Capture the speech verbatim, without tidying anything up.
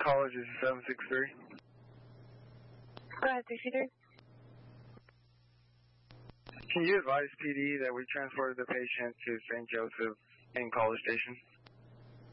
College is seven six three. Go ahead, sixty-three. Can you advise P D that we transported the patient to Saint Joseph in College Station?